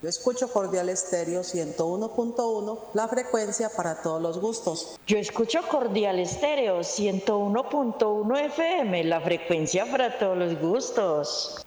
Yo escucho Cordial Estéreo 101.1, la frecuencia para todos los gustos. Yo escucho Cordial Estéreo 101.1 FM, la frecuencia para todos los gustos.